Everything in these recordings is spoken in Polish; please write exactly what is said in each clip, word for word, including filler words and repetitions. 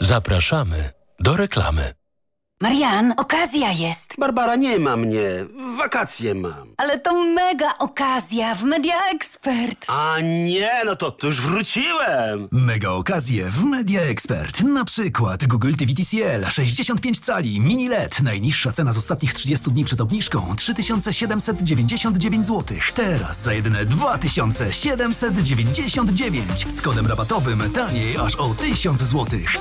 Zapraszamy do reklamy. Marian, okazja jest. Barbara, nie ma mnie. Wakacje mam. Ale to mega okazja w Media Expert. A nie, no to, to już wróciłem. Mega okazje w Media Expert. Na przykład Google T V T C L sześćdziesiąt pięć cali mini L E D. Najniższa cena z ostatnich trzydziestu dni przed obniżką trzy tysiące siedemset dziewięćdziesiąt dziewięć złotych. Teraz za jedyne dwa tysiące siedemset dziewięćdziesiąt dziewięć. Z kodem rabatowym taniej aż o tysiąc złotych.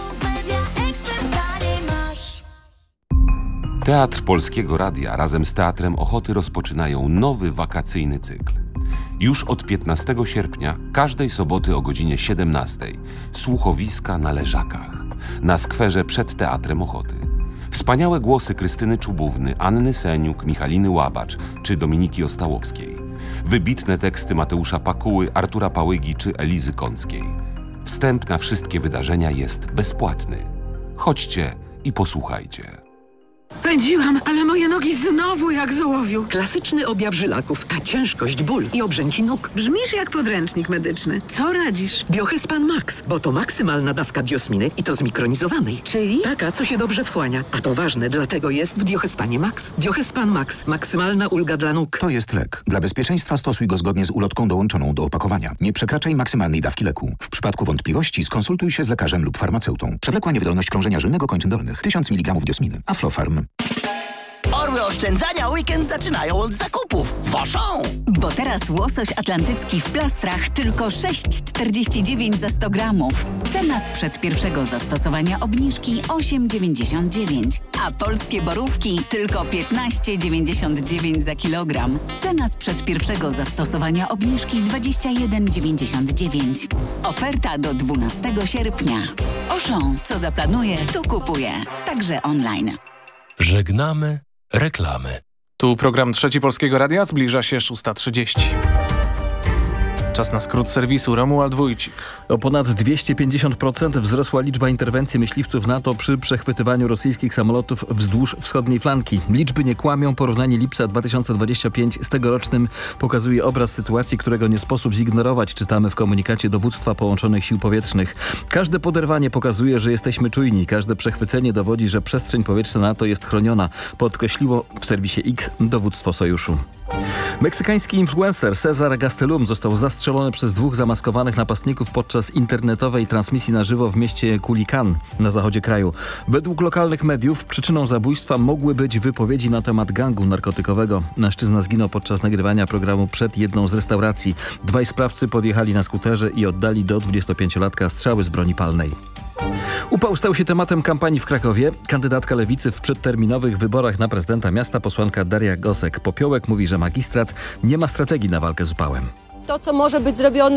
Teatr Polskiego Radia razem z Teatrem Ochoty rozpoczynają nowy wakacyjny cykl. Już od piętnastego sierpnia, każdej soboty o godzinie siedemnastej, słuchowiska na Leżakach, na skwerze przed Teatrem Ochoty. Wspaniałe głosy Krystyny Czubówny, Anny Seniuk, Michaliny Łabacz czy Dominiki Ostałowskiej. Wybitne teksty Mateusza Pakuły, Artura Pałygi czy Elizy Kąckiej. Wstęp na wszystkie wydarzenia jest bezpłatny. Chodźcie i posłuchajcie. Pędziłam, ale moje nogi znowu jak z ołowiu. Klasyczny objaw żylaków, a ciężkość, ból i obrzęki nóg. Brzmisz jak podręcznik medyczny. Co radzisz? Biohespan Max, bo to maksymalna dawka biosminy i to zmikronizowanej. Czyli? Taka, co się dobrze wchłania. A to ważne, dlatego jest w Biohespanie Max. Biohespan Max. Maksymalna ulga dla nóg. To jest lek. Dla bezpieczeństwa stosuj go zgodnie z ulotką dołączoną do opakowania. Nie przekraczaj maksymalnej dawki leku. W przypadku wątpliwości skonsultuj się z lekarzem lub farmaceutą. Przewlekła niewydolność krążenia żylnego kończyn dolnych. tysiąc miligramów diosminy. Aflofarm. Orły oszczędzania weekend zaczynają od zakupów. Woszą! Bo teraz łosoś atlantycki w plastrach tylko sześć czterdzieści dziewięć za sto gramów. Cena sprzed pierwszego zastosowania obniżki osiem dziewięćdziesiąt dziewięć. A polskie borówki tylko piętnaście dziewięćdziesiąt dziewięć za kilogram. Cena sprzed pierwszego zastosowania obniżki dwadzieścia jeden dziewięćdziesiąt dziewięć. Oferta do dwunastego sierpnia. Auchan, co zaplanuje, to kupuje. Także online. Żegnamy reklamy. Tu program Trzeci Polskiego Radia, zbliża się szósta trzydzieści. Czas na skrót serwisu. Romuald Wójcik. O ponad dwieście pięćdziesiąt procent wzrosła liczba interwencji myśliwców NATO przy przechwytywaniu rosyjskich samolotów wzdłuż wschodniej flanki. Liczby nie kłamią. Porównanie lipca dwa tysiące dwudziestego piątego z tegorocznym pokazuje obraz sytuacji, którego nie sposób zignorować. Czytamy w komunikacie Dowództwa Połączonych Sił Powietrznych. Każde poderwanie pokazuje, że jesteśmy czujni. Każde przechwycenie dowodzi, że przestrzeń powietrzna NATO jest chroniona. Podkreśliło w serwisie X Dowództwo Sojuszu. Meksykański influencer Cesar Gastelum został zastrzelony przez dwóch zamaskowanych napastników podczas internetowej transmisji na żywo w mieście Culiacán na zachodzie kraju. Według lokalnych mediów przyczyną zabójstwa mogły być wypowiedzi na temat gangu narkotykowego. Mężczyzna zginął podczas nagrywania programu przed jedną z restauracji. Dwaj sprawcy podjechali na skuterze i oddali do dwudziestopięciolatka strzały z broni palnej. Upał stał się tematem kampanii w Krakowie. Kandydatka Lewicy w przedterminowych wyborach na prezydenta miasta, posłanka Daria Gosek-Popiołek, mówi, że magistrat nie ma strategii na walkę z upałem. To, co może być zrobione